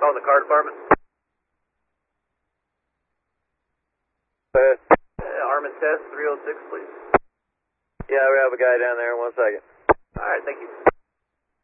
Calling the car department. Armin Test 306, please. Yeah, we have a guy down there. 1 second. All right, thank you.